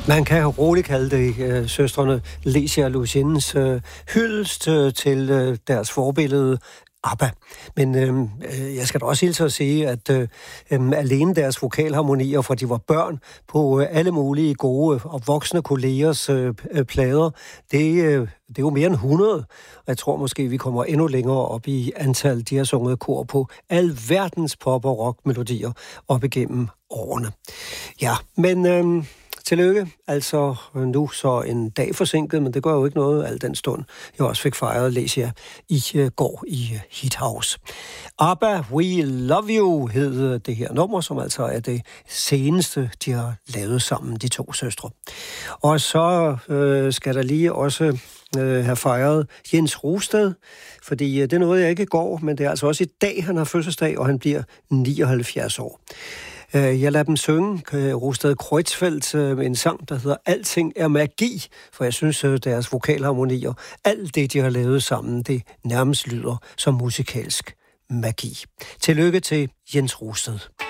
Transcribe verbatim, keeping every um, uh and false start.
Man kan roligt kalde det øh, søstrene Lecia og Luciens øh, hyldest øh, til øh, deres forbillede ABBA. Men øh, jeg skal da også hilse at sige, at øh, øh, alene deres vokalharmonier, fra de var børn på øh, alle mulige gode og voksne kollegers øh, plader, det, øh, det er jo mere end hundrede. Og jeg tror måske, vi kommer endnu længere op i antal, de har sunget kor på alverdens pop- og rockmelodier op igennem årene. Ja, men... Øh, Tillykke. Altså nu så en dag forsinket, men det gør jo ikke noget al den stund. Jeg også fik fejret Lecia i uh, går i uh, Heat House. ABBA, We Love You hed det her nummer, som altså er det seneste, de har lavet sammen, de to søstre. Og så øh, skal der lige også øh, have fejret Jens Rosted, fordi øh, det nåede jeg ikke i går, men det er altså også i dag, han har fødselsdag, og han bliver nioghalvfjerds år. Jeg lader dem synge Rosted Kreuzfeldt med en sang, der hedder Alting er magi, for jeg synes, at deres vokalharmonier, alt det, de har lavet sammen, det nærmest lyder som musikalsk magi. Tillykke til Jens Rosted.